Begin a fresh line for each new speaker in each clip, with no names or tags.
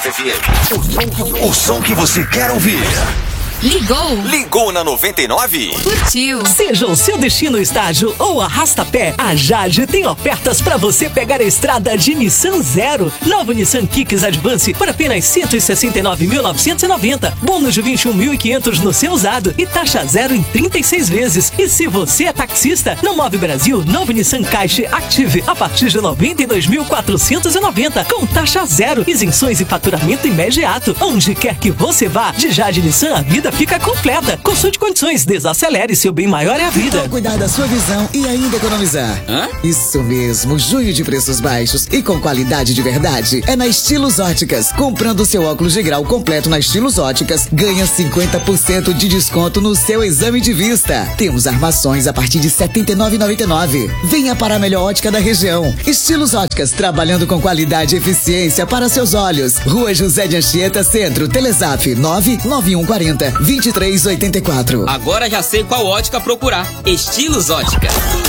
O som que você quer ouvir. Ligou na 99?
Curtiu.
Seja o seu destino estágio ou arrasta-pé, a Jade tem ofertas para você pegar a estrada de Nissan Zero. Novo Nissan Kicks Advance por apenas 169.990. Bônus de 21.500 no seu usado e taxa zero em 36 vezes. E se você é taxista, no Move Brasil, novo Nissan Caixa Active a partir de 92.490 com taxa zero, isenções e faturamento imediato. Onde quer que você vá, de Jade Nissan a vida fica completa. Consulte condições, desacelere, seu bem maior é a vida.
Então cuidar da sua visão e ainda economizar. Isso mesmo, junho de preços baixos e com qualidade de verdade é na Estilos Óticas. Comprando seu óculos de grau completo na Estilos Óticas, ganha 50% de desconto no seu exame de vista. Temos armações a partir de R$ 79,99. Venha para a melhor ótica da região. Estilos Óticas, trabalhando com qualidade e eficiência para seus olhos. Rua José de Anchieta, Centro. Telezap 99140 2384.
Agora já sei qual ótica procurar. Estilos Ótica.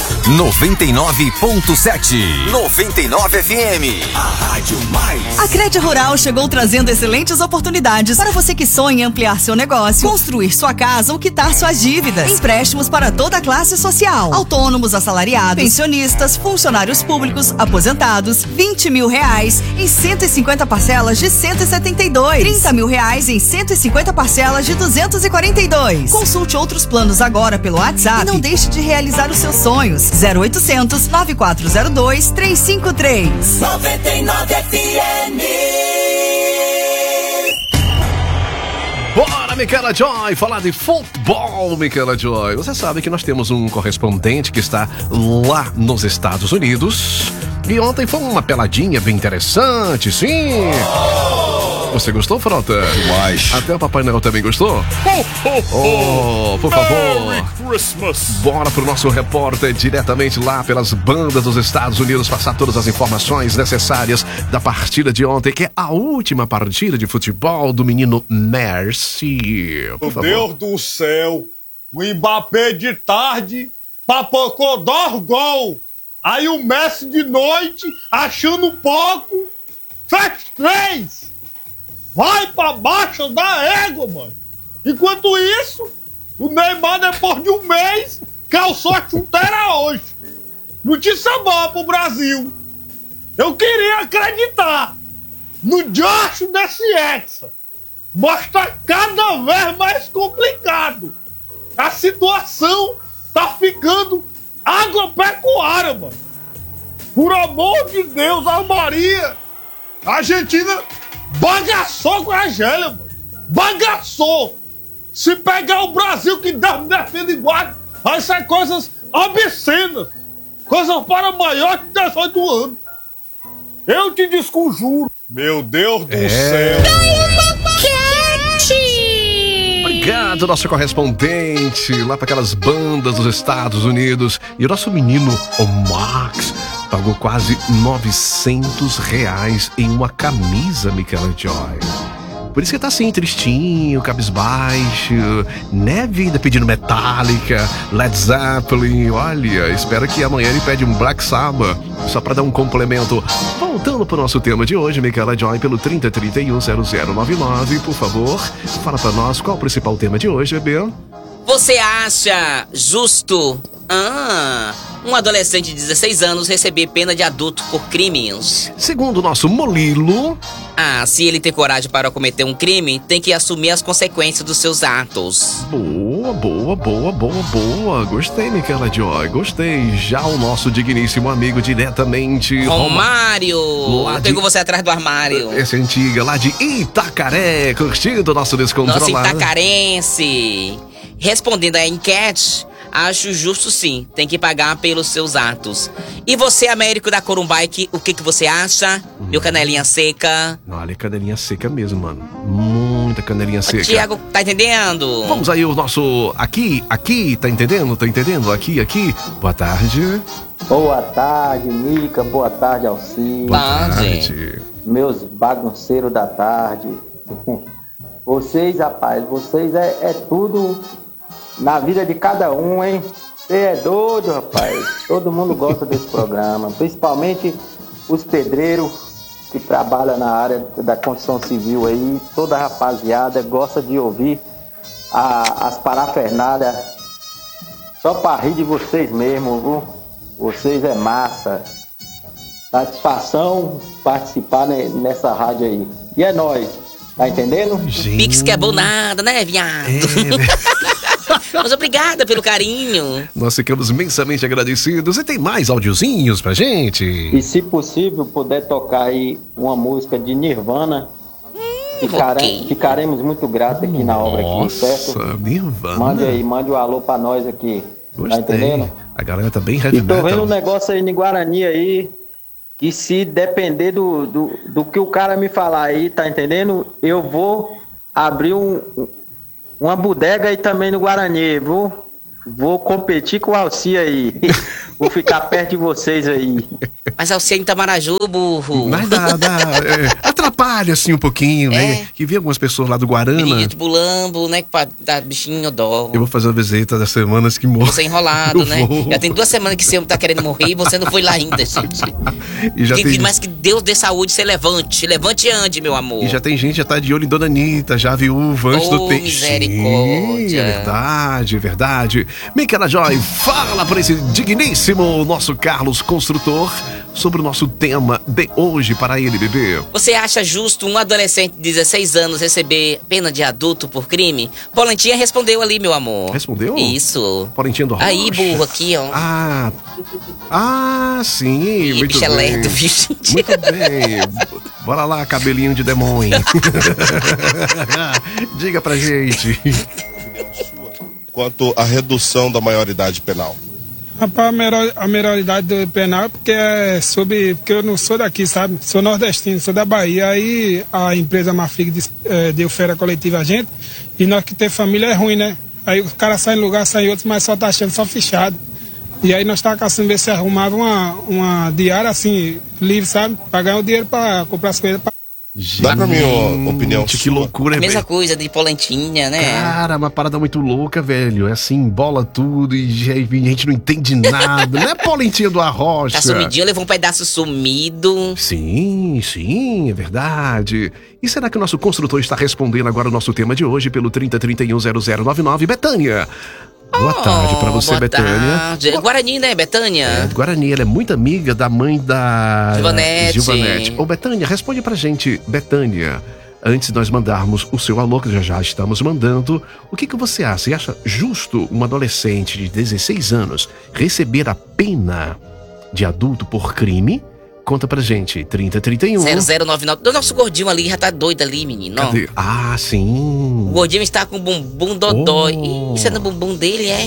99.7 99 FM. A Rádio Mais.
A Crede Rural chegou trazendo excelentes oportunidades para você que sonha em ampliar seu negócio, construir sua casa ou quitar suas dívidas. Empréstimos para toda a classe social. Autônomos, assalariados, pensionistas, funcionários públicos, aposentados. R$20 mil em 150 parcelas de 172. R$30 mil em 150 parcelas de 242. Consulte outros planos agora pelo WhatsApp e não deixe de realizar os seus sonhos. 0800 9402 353.
99 FM.
Bora, Micaela Joy, falar de futebol, Micaela Joy. Você sabe que nós temos um correspondente que está lá nos Estados Unidos. E ontem foi uma peladinha bem interessante, sim. Você gostou, Frota?
Demais.
Até o Papai Noel também gostou? Oh, por favor.
Merry Christmas.
Bora pro nosso repórter diretamente lá pelas bandas dos Estados Unidos passar todas as informações necessárias da partida de ontem, que é a última partida de futebol do menino Messi.
Meu Deus do céu. O Mbappé de tarde papocou 2 gols. Aí o Messi de noite, achando pouco, fez 3. Vai pra baixo da égua, mano. Enquanto isso, o Neymar, depois de um mês, calçou a chuteira hoje. Notícia boa pro Brasil. Eu queria acreditar no Josh desse Hexa, mas tá cada vez mais complicado. A situação tá ficando agropecuária, mano. Por amor de Deus, a Maria, a Argentina bagaçou com a Argélia, mano. Bagaçou. Se pegar o Brasil, que Deus me defenda igual, vai ser coisas obscenas. Coisas para maior de 18 anos. Eu te desconjuro. Meu Deus do céu.
Obrigado, nosso correspondente, lá para aquelas bandas dos Estados Unidos. E o nosso menino, o Max, pagou quase R$900 em uma camisa, Micaela Joy. Por isso que tá assim, tristinho, cabisbaixo, né, vida, pedindo Metallica, Led Zeppelin. Olha, espero que amanhã ele pede um Black Sabbath, só pra dar um complemento. Voltando pro nosso tema de hoje, Micaela Joy, pelo 30310099, por favor, fala pra nós qual é o principal tema de hoje, bebê.
Você acha justo um adolescente de 16 anos receber pena de adulto por crimes?
Segundo o nosso Molilo,
se ele ter coragem para cometer um crime, tem que assumir as consequências dos seus atos.
Boa. Gostei, Micaela Joy, gostei. Já o nosso digníssimo amigo diretamente...
Romário! Pegou você atrás do armário.
Essa antiga, lá de Itacaré, curtindo o nosso descontrolado.
Nosso itacarense. Respondendo à enquete, acho justo sim, tem que pagar pelos seus atos. E você, Américo da Corumbike, o que você acha? Meu canelinha seca.
Olha, canelinha seca mesmo, mano. Muita canelinha seca.
Tiago, tá entendendo?
Vamos aí, o nosso aqui, tá entendendo? Aqui. Boa tarde.
Boa tarde, Mica. Boa tarde, Alci.
Boa tarde.
Meus bagunceiros da tarde. Vocês, rapaz, é tudo na vida de cada um, hein? Você é doido, rapaz. Todo mundo gosta desse programa, principalmente os pedreiros que trabalha na área da construção civil aí, toda a rapaziada gosta de ouvir as parafernálias só pra rir de vocês mesmo, viu? Vocês é massa. Satisfação participar nessa rádio aí. E é nóis, tá entendendo?
Pix que é bom nada, né, viado? Mas obrigada pelo carinho.
Nós ficamos imensamente agradecidos. E tem mais audiozinhos pra gente?
E se possível, puder tocar aí uma música de Nirvana, ficaremos muito gratos aqui na obra aqui, certo?
Nossa, Nirvana.
Mande aí, mande um alô pra nós aqui.
Gostei.
Tá entendendo?
A galera tá bem heavy
metal. E tô vendo
metal.
um negócio aí em Guarani aí, que se depender do que o cara me falar aí, tá entendendo? Eu vou abrir uma bodega aí também no Guarani, vou competir com o Alci aí. Vou ficar perto de vocês aí.
Mas Alci é em Itamaraju, burro.
Mas atrapalha assim um pouquinho, né? Que vi algumas pessoas lá do Guarana.
Menino de Bulambo, né? Pra dar bichinho dó.
Eu vou fazer uma visita das semanas que morre.
Você enrolado, né? Já tem 2 semanas que esse homem tá querendo morrer e você não foi lá ainda, gente.
E já tem...
Mas que Deus dê saúde, você levante. Levante e ande, meu amor.
E já tem gente que já tá de olho em Dona Anitta, já viúva antes do tempo.
Misericórdia.
É verdade. Micaela Joy, fala para esse digníssimo nosso Carlos Construtor sobre o nosso tema de hoje para ele, bebê.
Você acha justo um adolescente de 16 anos receber pena de adulto por crime? Polentinha respondeu ali, meu amor.
Respondeu?
Isso.
Polentinha do Rocha.
Aí, burro, aqui, ó.
Sim, muito bem.
Lerdo, viu, gente?
Muito bem. Bora lá, cabelinho de demônio. Diga pra gente.
Quanto à redução da maioridade penal?
Rapaz, a maioridade penal é porque eu não sou daqui, sabe? Sou nordestino, sou da Bahia. Aí a empresa Marfrig deu férias coletiva a gente. E nós que tem família é ruim, né? Aí o cara sai em lugar, sai em outro, mas só tá achando só fichado. E aí nós estávamos caçando ver se arrumava uma diária assim, livre, sabe? Pra ganhar o dinheiro pra comprar as coisas.
Dá pra minha opinião.
Que loucura,
é mesma coisa de Polentinha, né?
Cara, uma parada muito louca, velho. É assim, bola tudo e a gente não entende nada. Não é Polentinha do Arrocha.
Tá sumidinho, levou um pedaço sumido.
Sim, é verdade. E será que o nosso construtor está respondendo agora o nosso tema de hoje pelo 30310099? Betânia. Boa tarde pra você, Betânia.
Tarde. Guarani, né, Betânia?
Guarani, ela é muito amiga da mãe da
Gilvanete.
Ô, Betânia, responde pra gente, Betânia. Antes de nós mandarmos o seu alô, que já estamos mandando, o que você acha? Você acha justo um adolescente de 16 anos receber a pena de adulto por crime? Conta pra gente, 3031
0099. O nosso gordinho ali já tá doido ali, menino.
Cadê? Ah, sim.
O gordinho está com o bumbum dodói. Isso é no bumbum dele, é?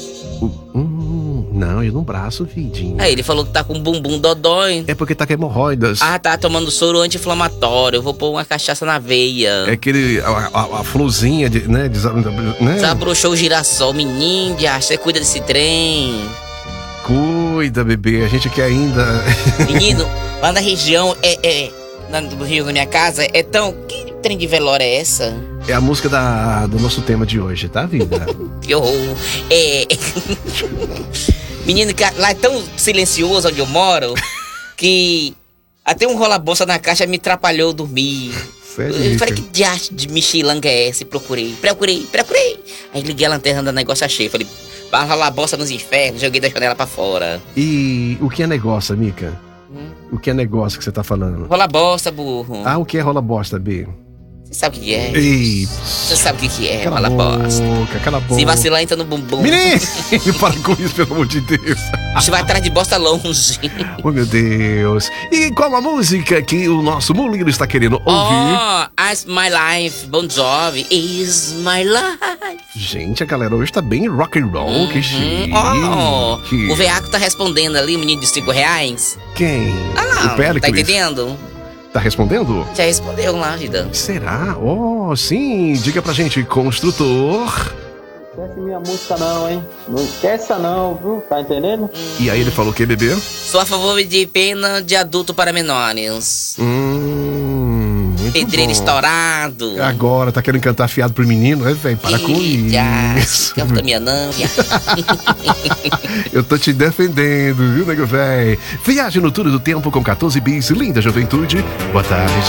Não, e no braço, vidinho.
Aí ele falou que tá com o bumbum dodói.
É porque tá com hemorroidas.
Ah, tá tomando soro anti-inflamatório. Eu vou pôr uma cachaça na veia.
É aquele, a florzinha, né?
Desabrochou o girassol. Menino, você cuida desse trem.
Cuida, bebê, a gente quer ainda.
Menino, lá na região, do Rio da minha casa, é tão... Que trem de velório é essa?
É a música do nosso tema de hoje, tá, vida?
Que horror. Menino, lá é tão silencioso onde eu moro, que até um rola-bolsa na caixa me atrapalhou dormir. Eu falei, que diacho de mexilanga é essa? E procurei. Aí liguei a lanterna do negócio, achei. Falei, vai rolar bosta nos infernos, joguei da janela pra fora.
E o que é negócio, Mica? O que é negócio que você tá falando?
Rola bosta, burro.
Ah, o que é rola bosta, B?
Você sabe o que é?
Ei,
você sabe o que é,
rola
bosta.
Cala a boca.
Se vacilar, entra no bumbum.
Menino, para com isso, pelo amor de Deus.
Você vai atrás de bosta longe.
Oh, meu Deus. E qual a música que o nosso Mulino está querendo ouvir?
As My Life, Bon Jovi, Is My Life.
Gente, a galera hoje tá bem rock and roll, que chique.
O veaco tá respondendo ali, o menino de R$5.
Quem?
O Péricles. Tá entendendo?
Tá respondendo?
Já respondeu lá, vida.
Será? Sim. Diga pra gente, construtor.
Não esquece minha música não, hein? Não esqueça não, viu? Tá entendendo?
E aí ele falou o que, bebê?
Sou a favor de pena de adulto para menores.
Muito
pedreiro estourado.
Agora, tá querendo cantar fiado pro menino, né, velho? Para com isso.
Canta minha não, viado.
Eu tô te defendendo, viu, nego velho? Viagem no Túnel do Tempo com 14 bis, linda juventude. Boa tarde.